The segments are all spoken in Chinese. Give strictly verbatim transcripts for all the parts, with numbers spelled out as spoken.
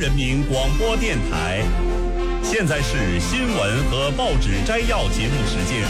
人民广播电台，现在是新闻和报纸摘要节目时间。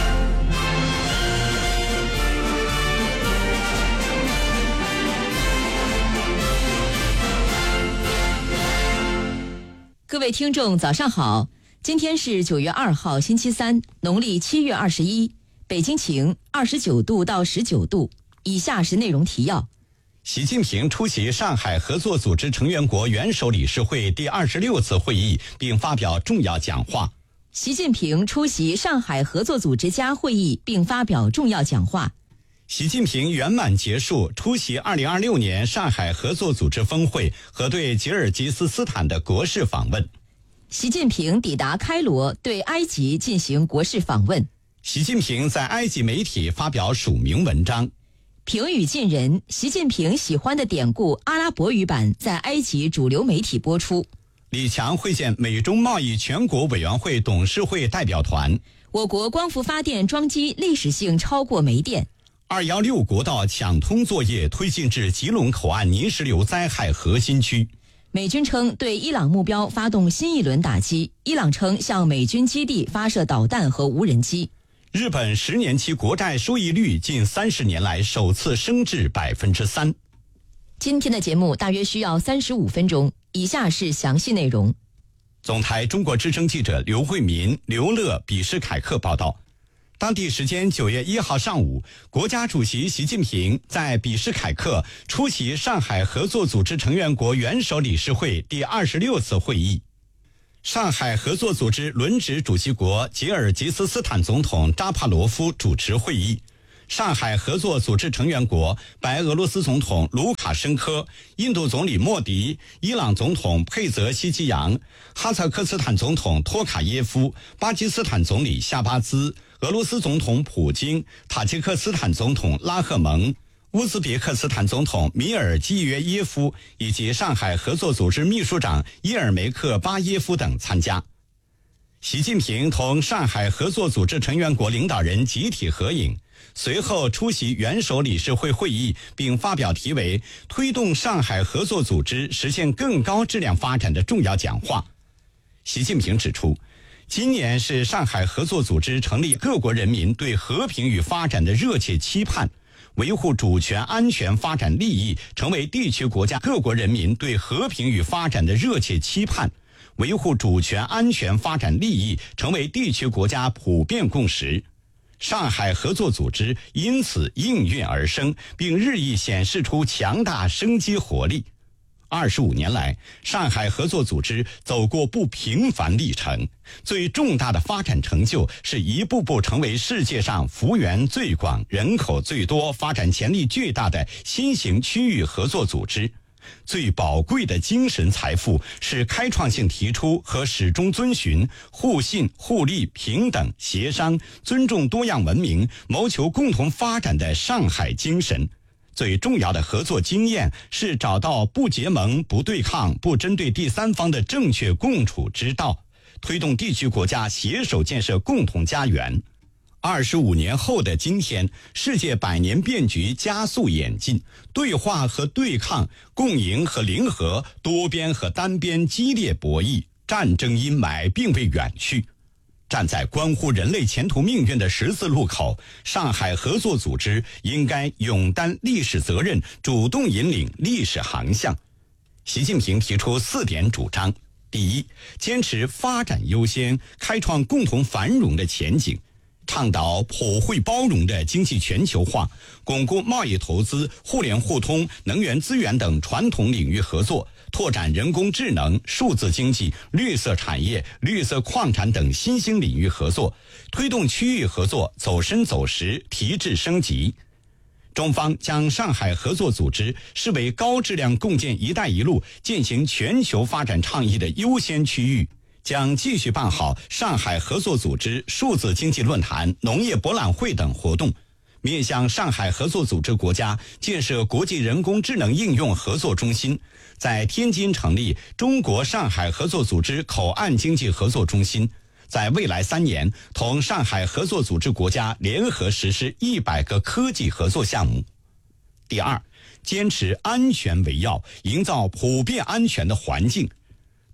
各位听众早上好，今天是九月二号星期三，农历七月二十一，北京晴，二十九度到十九度。以下是内容提要。 习近平出席上海合作组织成员国元首理事会第二十六次会议，并发表重要讲话。 习近平出席上海合作组织加会议，并发表重要讲话。 习近平圆满结束出席二零二六年上海合作组织峰会和对吉尔吉斯斯坦的国事访问。 习近平抵达开罗，对埃及进行国事访问。 习近平在埃及媒体发表署名文章。 评语近人，习近平喜欢的典故阿拉伯语版在埃及主流媒体播出。 李强会见美中贸易全国委员会董事会代表团。 我国光伏发电装机历史性超过煤电。 二一六国道抢通作业推进至吉隆口岸泥石流灾害核心区。 美军称对伊朗目标发动新一轮打击，伊朗称向美军基地发射导弹和无人机。 日本十年期国债收益率近三十年来首次升至百分之三。 今天的节目大约需要三十五分钟，以下是详细内容。 总台中国之声记者刘慧民、刘乐、比什凯克报道。当地时间九月一号上午，国家主席习近平在比什凯克出席上海合作组织成员国元首理事会第二十六次会议。上海合作组织轮值主席国吉尔吉斯斯坦总统扎帕罗夫主持会议。上海合作组织成员国白俄罗斯总统卢卡申科、印度总理莫迪、伊朗总统佩泽希基扬、哈萨克斯坦总统托卡耶夫、巴基斯坦总理夏巴兹、俄罗斯总统普京、塔吉克斯坦总统拉赫蒙、乌兹别克斯坦总统米尔基约耶夫以及上海合作组织秘书长伊尔梅克巴耶夫等参加。习近平同上海合作组织成员国领导人集体合影，随后出席元首理事会会议，并发表题为《推动上海合作组织实现更高质量发展》的重要讲话。习近平指出，今年是上海合作组织成立各国人民对和平与发展的热切期盼，维护主权、安全、发展利益成为地区国家各国人民对和平与发展的热切期盼，维护主权、安全、发展利益成为地区国家普遍共识。上海合作组织因此应运而生，并日益显示出强大生机活力。二十五年来，上海合作组织走过不平凡历程，最重大的发展成就是一步步成为世界上幅员最广、人口最多、发展潜力巨大的新型区域合作组织。最宝贵的精神财富是开创性提出和始终遵循互信、互利、平等、协商、尊重多样文明、谋求共同发展的上海精神。最重要的合作经验是找到不结盟、不对抗、不针对第三方的正确共处之道，推动地区国家携手建设共同家园。二十五年后的今天，世界百年变局加速演进，对话和对抗、共赢和零和、多边和单边激烈博弈，战争阴霾并未远去。站在关乎人类前途命运的十字路口，上海合作组织应该勇担历史责任，主动引领历史航向。习近平提出四点主张：第一，坚持发展优先，开创共同繁荣的前景，倡导普惠包容的经济全球化，巩固贸易投资、互联互通、能源资源等传统领域合作，拓展人工智能、数字经济、绿色产业、绿色矿产等新兴领域合作，推动区域合作走深走实、提质升级。中方将上海合作组织视为高质量共建“一带一路”践行全球发展倡议的优先区域，将继续办好上海合作组织数字经济论坛、农业博览会等活动，面向上海合作组织国家建设国际人工智能应用合作中心，在天津成立中国上海合作组织口岸经济合作中心，在未来三年同上海合作组织国家联合实施一百个科技合作项目。第二，坚持安全为要，营造普遍安全的环境。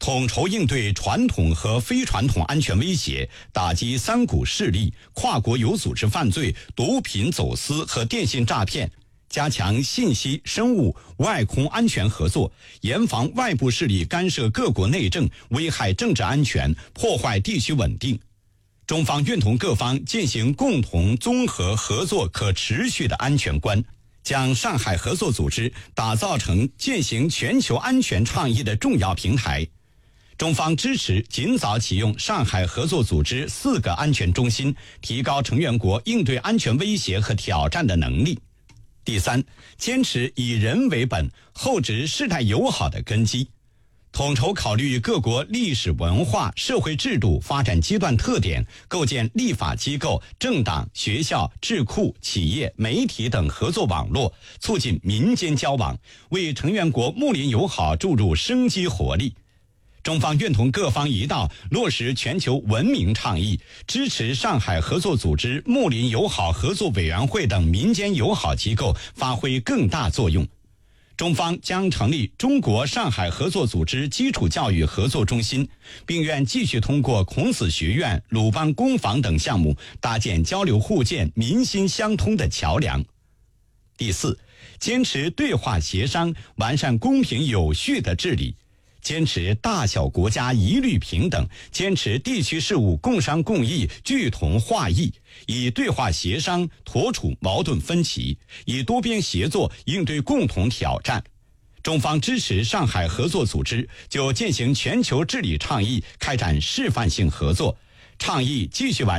统筹应对传统和非传统安全威胁，打击三股势力、跨国有组织犯罪、毒品走私和电信诈骗，加强信息、生物、外空安全合作，严防外部势力干涉各国内政，危害政治安全，破坏地区稳定。中方愿同各方践行共同综合合作可持续的安全观，将上海合作组织打造成践行全球安全倡议的重要平台。中方支持尽早启用上海合作组织四个安全中心，提高成员国应对安全威胁和挑战的能力。第三，坚持以人为本，厚植世代友好的根基，统筹考虑各国历史文化、社会制度发展阶段特点，构建立法机构、政党、学校、智库、企业、媒体等合作网络，促进民间交往，为成员国睦邻友好注入生机活力。中方愿同各方一道落实全球文明倡议，支持上海合作组织睦邻友好合作委员会等民间友好机构发挥更大作用。中方将成立中国上海合作组织基础教育合作中心，并愿继续通过孔子学院、鲁班工坊等项目，搭建交流互鉴、民心相通的桥梁。第四，坚持对话协商，完善公平有序的治理，坚持大小国家一律平等，坚持地区事务共商共议、聚同化异，以对话协商妥处矛盾分歧，以多边协作应对共同挑战。中方支持上海合作组织就践行全球治理倡议开展示范性合作，倡议继续完